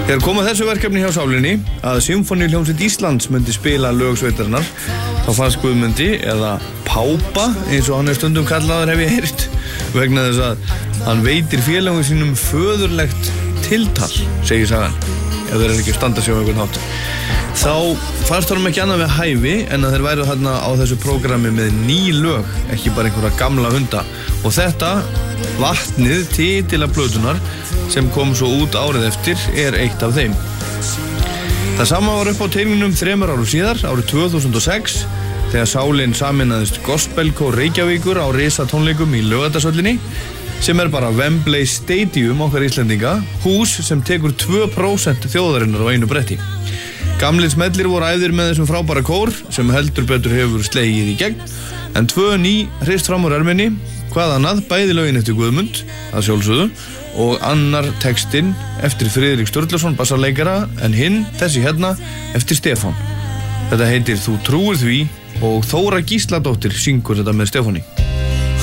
Þegar kom að þessu verkefni hjá sálinni að Sinfóníuhljómsveit Íslands myndi spila lög sveitarinnar, þá fannst Guðmundi, eða Pápa, eins og hann stundum kallaður hef ég heyrt, vegna þess að hann veitir félögum sínum föðurlegt tiltal, segir sagan, ef þeir ekki standa sig á einhvern hátt. Þá fannst honum ekki annað við hæfi en að þeir væru þarna á þessu prógrami með ný lög, ekki bara einhverja gamla hunda. Og þetta, vatnið, titila plötunar, sem kom svo út árið eftir, eitt af þeim. Það sama var upp á teningnum 3 árum síðar, árið 2006, þegar Sálin sameinaðist Gospelkór Reykjavíkur á risatónleikum í Laugardalshöllinni, sem bara Wembley Stadium okkar Íslendinga, hús sem tekur 2% þjóðarinnar á einu bretti. Gamlir smellir voru æfðir með þessum frábæra kór, sem heldur betur hefur slegið í gegn, en 2 ný hrist fram úr erminni, hvað annað, bæði lögin eftir Guðmund, að sjálfsögðu, og annar textinn eftir Friðrik Sturluson, bassarleikara, en hinn, þessi hérna, eftir Stefán. Þetta heitir Þú trúir því og Þóra Gísladóttir syngur þetta með Stefáni.